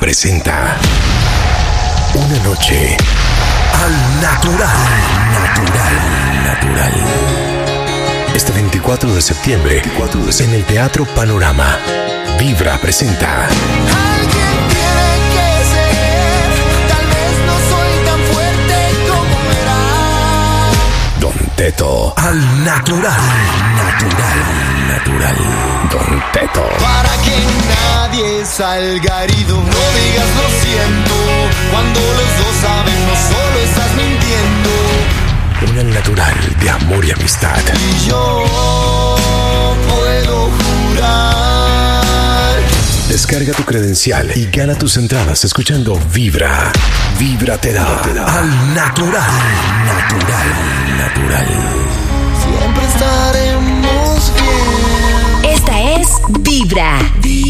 presenta Una noche al natural. Este 24 de septiembre, en el Teatro Panorama, Vibra presenta Alguien tiene que ser, tal vez no soy tan fuerte como verás. Don Teto al natural. Don Teto. Para que nadie salga herido, no digas lo siento. Cuando los dos saben, no solo estás mintiendo. Una natural de amor y amistad. Y yo puedo jurar. Descarga tu credencial y gana tus entradas escuchando Vibra. Vibra te da al natural. Siempre estaremos bien. Esta es Vibra.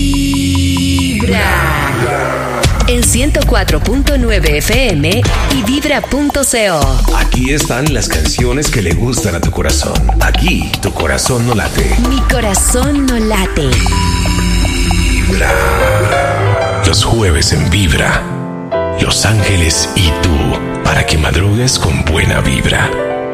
En 104.9 FM y Vibra.co. Aquí están las canciones que le gustan a tu corazón. Aquí tu corazón no late. Mi corazón no late. Vibra. Los jueves en Vibra. Los Ángeles y tú, para que madrugues con buena vibra.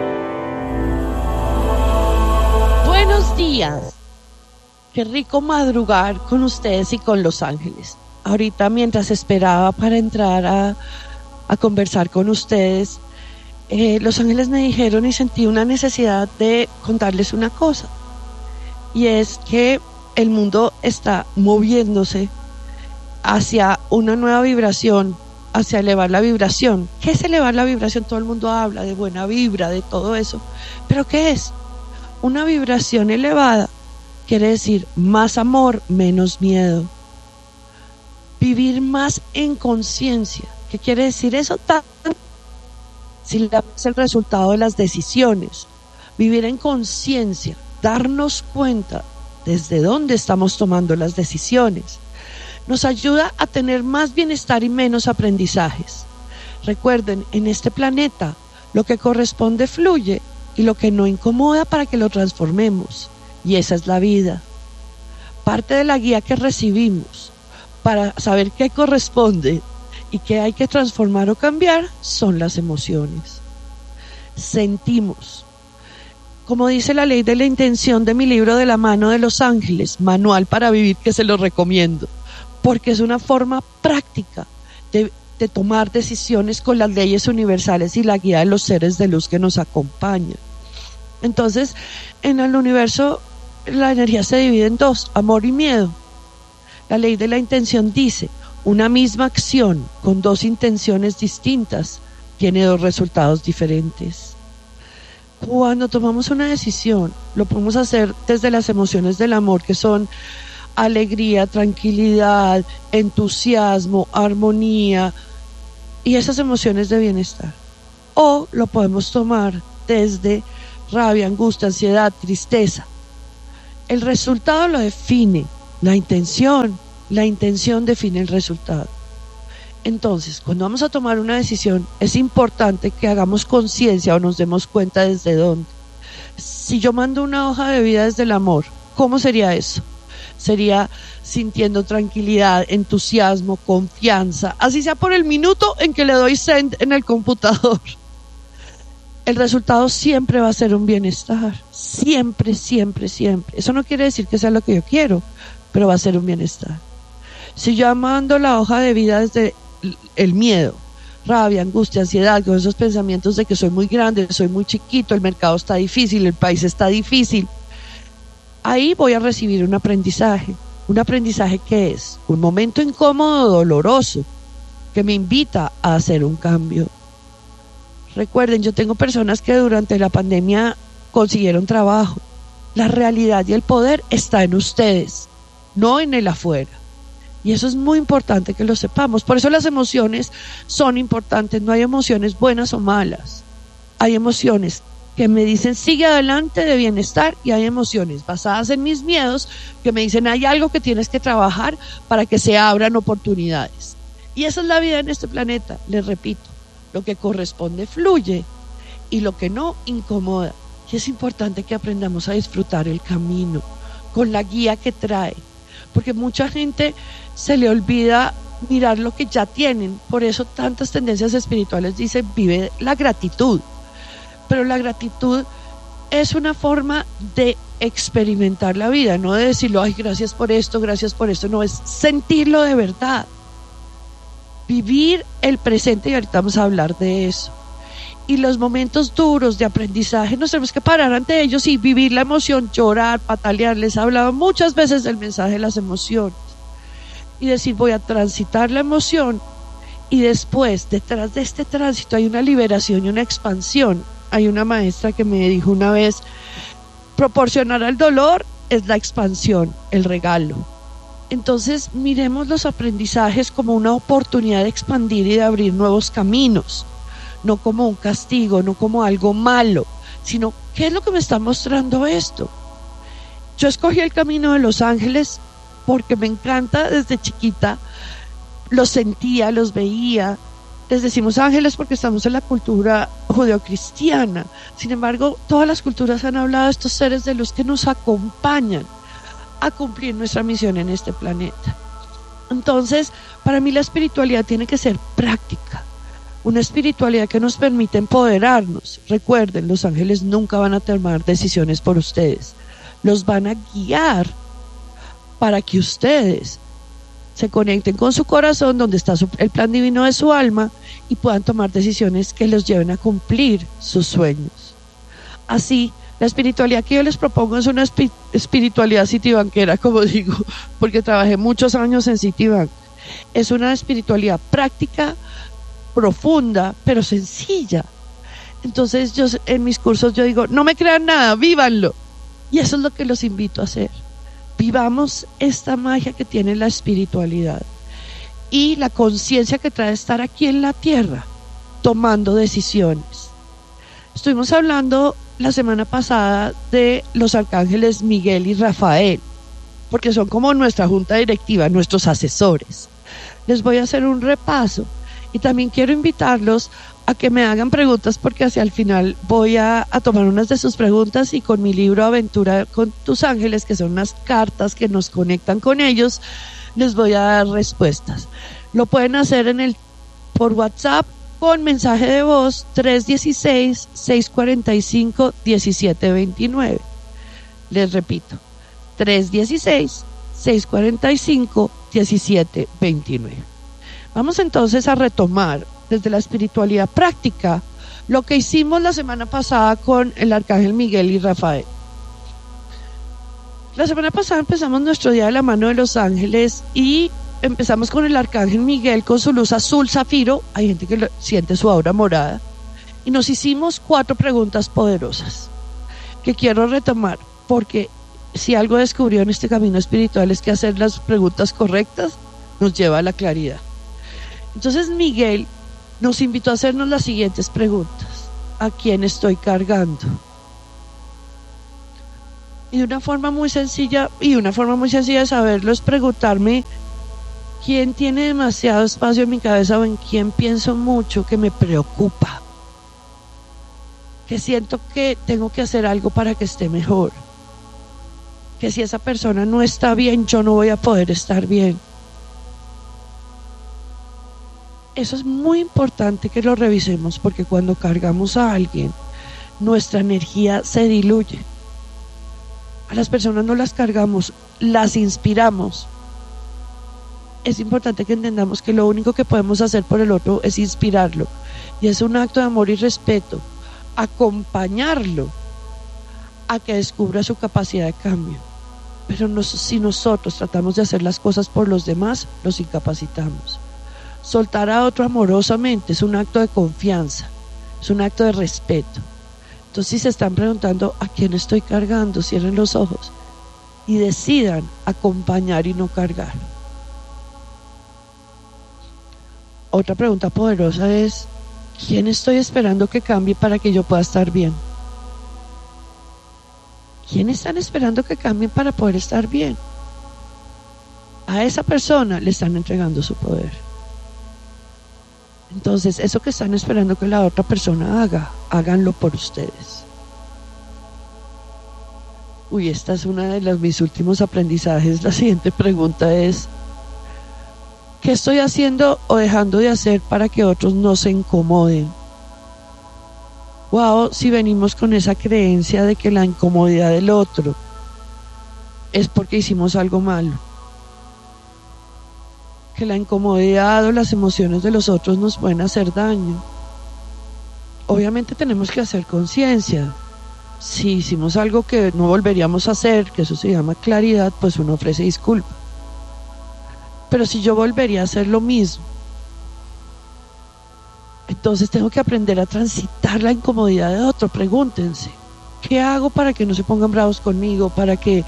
Buenos días. Qué rico madrugar con ustedes y con Los Ángeles. Ahorita mientras esperaba para entrar a conversar con ustedes, Los Ángeles me dijeron y sentí una necesidad de contarles una cosa. Y es que el mundo está moviéndose hacia una nueva vibración, hacia elevar la vibración. ¿Qué es elevar la vibración? Todo el mundo habla de buena vibra, de todo eso. ¿Pero qué es? Una vibración elevada quiere decir más amor, menos miedo. Vivir más en conciencia. ¿Qué quiere decir eso? Si es el resultado de las decisiones. Vivir en conciencia, darnos cuenta desde dónde estamos tomando las decisiones. Nos ayuda a tener más bienestar y menos aprendizajes. Recuerden, en este planeta, lo que corresponde fluye y lo que no incomoda para que lo transformemos. Y esa es la vida. Parte de la guía que recibimos para saber qué corresponde y qué hay que transformar o cambiar son las emociones. Sentimos. Como dice la ley de la intención de mi libro De la mano de los ángeles, manual para vivir, que se lo recomiendo, porque es una forma práctica de tomar decisiones con las leyes universales y la guía de los seres de luz que nos acompañan. Entonces, en el universo la energía se divide en dos, amor y miedo. La ley de la intención dice, una misma acción con dos intenciones distintas tiene dos resultados diferentes. Cuando tomamos una decisión, lo podemos hacer desde las emociones del amor, que son alegría, tranquilidad, entusiasmo, armonía y esas emociones de bienestar. O lo podemos tomar desde rabia, angustia, ansiedad, tristeza. El resultado lo define la intención define el resultado. Entonces, cuando vamos a tomar una decisión, es importante que hagamos conciencia o nos demos cuenta desde dónde. Si yo mando una hoja de vida desde el amor, ¿cómo sería eso? Sería sintiendo tranquilidad, entusiasmo, confianza, así sea por el minuto en que le doy send en el computador. El resultado siempre va a ser un bienestar, siempre. Eso no quiere decir que sea lo que yo quiero, pero va a ser un bienestar. Si yo mando la hoja de vida desde el miedo, rabia, angustia, ansiedad, con esos pensamientos de que soy muy grande, soy muy chiquito, el mercado está difícil, el país está difícil, ahí voy a recibir un aprendizaje. ¿Un aprendizaje qué es? Un momento incómodo, doloroso, que me invita a hacer un cambio. Recuerden, yo tengo personas que durante la pandemia consiguieron trabajo. La realidad y el poder está en ustedes, no en el afuera. Y eso es muy importante que lo sepamos. Por eso las emociones son importantes. No hay emociones buenas o malas. Hay emociones que me dicen sigue adelante de bienestar y hay emociones basadas en mis miedos que me dicen hay algo que tienes que trabajar para que se abran oportunidades. Y esa es la vida en este planeta, les repito. Lo que corresponde fluye y lo que no incomoda. Y es importante que aprendamos a disfrutar el camino con la guía que trae, porque mucha gente se le olvida mirar lo que ya tienen. Por eso tantas tendencias espirituales dicen vive la gratitud. Pero la gratitud es una forma de experimentar la vida, no de decirlo, ay, gracias por esto, no, es sentirlo de verdad. Vivir el presente, y ahorita vamos a hablar de eso. Y los momentos duros de aprendizaje, nos tenemos que parar ante ellos y vivir la emoción, llorar, patalear. Les he hablado muchas veces del mensaje de las emociones. Y decir, voy a transitar la emoción, y después, detrás de este tránsito hay una liberación y una expansión. Hay una maestra que me dijo una vez, proporcionar al dolor es la expansión, el regalo. Entonces miremos los aprendizajes como una oportunidad de expandir y de abrir nuevos caminos, no como un castigo, no como algo malo, sino ¿qué es lo que me está mostrando esto? Yo escogí el camino de Los Ángeles porque me encanta desde chiquita, los sentía, los veía. Les decimos ángeles porque estamos en la cultura judeocristiana. Sin embargo, todas las culturas han hablado de estos seres de luz que nos acompañan a cumplir nuestra misión en este planeta. Entonces, para mí la espiritualidad tiene que ser práctica, una espiritualidad que nos permite empoderarnos. Recuerden, los ángeles nunca van a tomar decisiones por ustedes, los van a guiar para que ustedes se conecten con su corazón, donde está el plan divino de su alma, y puedan tomar decisiones que los lleven a cumplir sus sueños. Así, la espiritualidad que yo les propongo es una espiritualidad citibanquera, como digo, porque trabajé muchos años en Citibank. Es una espiritualidad práctica, profunda, pero sencilla. Entonces yo en mis cursos yo digo, no me crean nada, vívanlo. Y eso es lo que los invito a hacer. Vivamos esta magia que tiene la espiritualidad y la conciencia que trae estar aquí en la tierra, tomando decisiones. Estuvimos hablando la semana pasada de los arcángeles Miguel y Rafael, porque son como nuestra junta directiva, nuestros asesores. Les voy a hacer un repaso y también quiero invitarlos a que me hagan preguntas, porque hacia el final voy a tomar unas de sus preguntas, y con mi libro Aventura con tus ángeles, que son unas cartas que nos conectan con ellos, les voy a dar respuestas. Lo pueden hacer por WhatsApp con mensaje de voz 316-645-1729. Les repito, 316-645-1729. Vamos entonces a retomar desde la espiritualidad práctica lo que hicimos la semana pasada con el arcángel Miguel y Rafael. La semana pasada empezamos nuestro día de la mano de los ángeles y empezamos con el arcángel Miguel con su luz azul zafiro. Hay gente que siente su aura morada, y nos hicimos 4 preguntas poderosas que quiero retomar, porque si algo descubrió en este camino espiritual es que hacer las preguntas correctas nos lleva a la claridad. Entonces Miguel nos invitó a hacernos las siguientes preguntas: ¿a quién estoy cargando? Y una forma muy sencilla de saberlo es preguntarme quién tiene demasiado espacio en mi cabeza, o en quién pienso mucho, que me preocupa, que siento que tengo que hacer algo para que esté mejor, que si esa persona no está bien, yo no voy a poder estar bien. Eso es muy importante que lo revisemos, porque cuando cargamos a alguien, nuestra energía se diluye. A las personas no las cargamos, las inspiramos. Es importante que entendamos que lo único que podemos hacer por el otro es inspirarlo, y es un acto de amor y respeto, acompañarlo a que descubra su capacidad de cambio. Pero si nosotros tratamos de hacer las cosas por los demás, los incapacitamos. Soltar a otro amorosamente es un acto de confianza, es un acto de respeto. Entonces, si se están preguntando ¿a quién estoy cargando?, cierren los ojos y decidan acompañar y no cargar. Otra pregunta poderosa es: ¿quién estoy esperando que cambie para que yo pueda estar bien? ¿Quién están esperando que cambie para poder estar bien? A esa persona le están entregando su poder. Entonces, eso que están esperando que la otra persona haga, háganlo por ustedes. Esta es una de mis últimos aprendizajes. La siguiente pregunta es: ¿Qué estoy haciendo o dejando de hacer para que otros no se incomoden? Wow, si venimos con esa creencia de que la incomodidad del otro es porque hicimos algo malo, que la incomodidad o las emociones de los otros nos pueden hacer daño. Obviamente tenemos que hacer conciencia. Si hicimos algo que no volveríamos a hacer, que eso se llama claridad, pues uno ofrece disculpa. Pero si yo volvería a hacer lo mismo, entonces tengo que aprender a transitar la incomodidad de otro. Pregúntense, ¿qué hago para que no se pongan bravos conmigo? Para que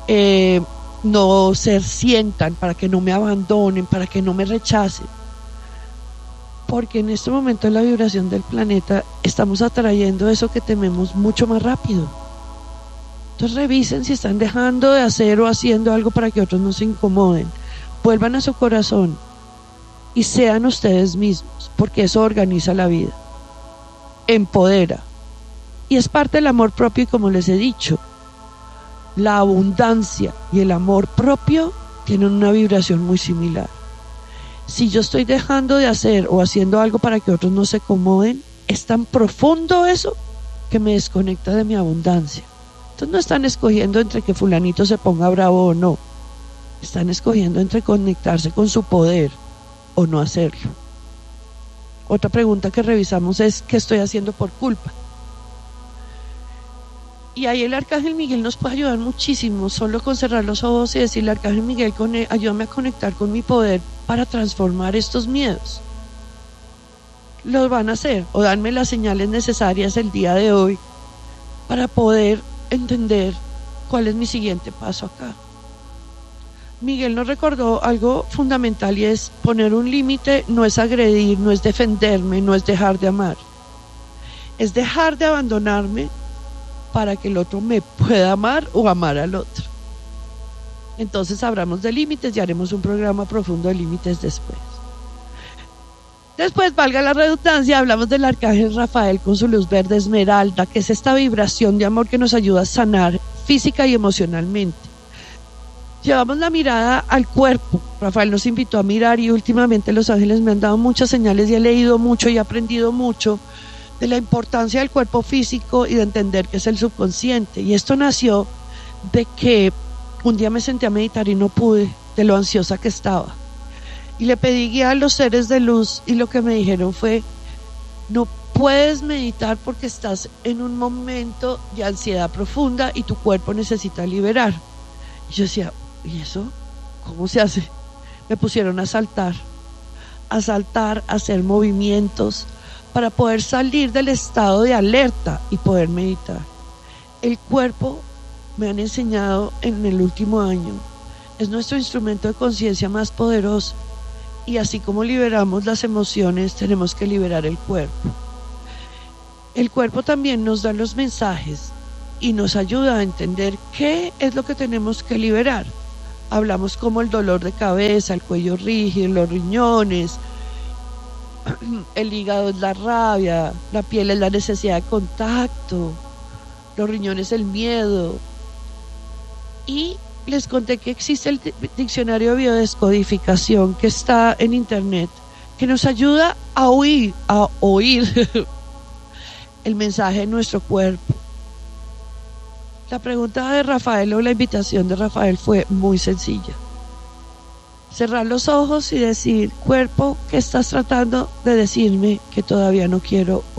no se sientan, para que no me abandonen, para que no me rechacen. Porque en este momento en la vibración del planeta estamos atrayendo eso que tememos mucho más rápido. Entonces revisen si están dejando de hacer o haciendo algo para que otros no se incomoden. Vuelvan a su corazón y sean ustedes mismos, porque eso organiza la vida, empodera y es parte del amor propio. Y como les he dicho, la abundancia y el amor propio tienen una vibración muy similar. Si yo estoy dejando de hacer o haciendo algo para que otros no se acomoden, es tan profundo eso que me desconecta de mi abundancia. Entonces no están escogiendo entre que fulanito se ponga bravo o no, están escogiendo entre conectarse con su poder o no hacerlo. Otra pregunta que revisamos es: ¿qué estoy haciendo por culpa? Y ahí el Arcángel Miguel nos puede ayudar muchísimo, solo con cerrar los ojos y decirle: Arcángel Miguel, ayúdame a conectar con mi poder para transformar estos miedos. Los van a hacer, o darme las señales necesarias el día de hoy para poder entender cuál es mi siguiente paso acá. Miguel nos recordó algo fundamental, y es: poner un límite no es agredir, no es defenderme, no es dejar de amar, es dejar de abandonarme para que el otro me pueda amar o amar al otro. Entonces hablamos de límites y haremos un programa profundo de límites después. Después, valga la redundancia, hablamos del Arcángel Rafael con su luz verde esmeralda, que es esta vibración de amor que nos ayuda a sanar física y emocionalmente. Llevamos la mirada al cuerpo. Rafael nos invitó a mirar, y últimamente los ángeles me han dado muchas señales y he leído mucho y he aprendido mucho de la importancia del cuerpo físico y de entender que es el subconsciente. Y esto nació de que un día me senté a meditar y no pude, de lo ansiosa que estaba. Y le pedí guía a los seres de luz, y lo que me dijeron fue: no puedes meditar porque estás en un momento de ansiedad profunda y tu cuerpo necesita liberar. Y yo decía: ¿y eso? ¿Cómo se hace? Me pusieron a saltar, a hacer movimientos para poder salir del estado de alerta y poder meditar. El cuerpo, me han enseñado en el último año, es nuestro instrumento de conciencia más poderoso, y así como liberamos las emociones, tenemos que liberar el cuerpo. El cuerpo también nos da los mensajes y nos ayuda a entender qué es lo que tenemos que liberar. Hablamos como el dolor de cabeza, el cuello rígido, los riñones, el hígado es la rabia, la piel es la necesidad de contacto, los riñones el miedo. Y les conté que existe el diccionario de biodescodificación que está en internet, que nos ayuda a oír el mensaje de nuestro cuerpo. La pregunta de Rafael, o la invitación de Rafael, fue muy sencilla: cerrar los ojos y decir: cuerpo, ¿qué estás tratando de decirme que todavía no quiero